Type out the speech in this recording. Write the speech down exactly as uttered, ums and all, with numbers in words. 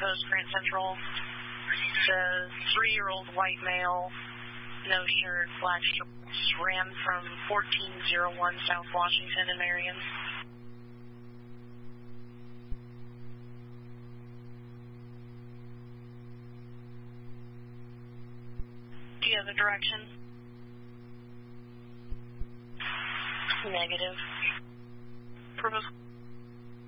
Post, Grand Central. The three-year-old white male, no shirt, black shorts, ran from fourteen oh one South Washington in Marion. Do you have a direction? Negative. Proposed